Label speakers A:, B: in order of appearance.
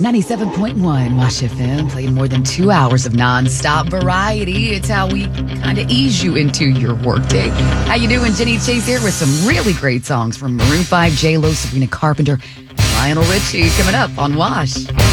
A: 97.1 Wash FM, playing more than 2 hours of non-stop variety. It's how we kind of ease you into your workday. How you doing? Jenny Chase here with some really great songs from Maroon 5, J-Lo, Sabrina Carpenter, Lionel Richie coming up on Wash.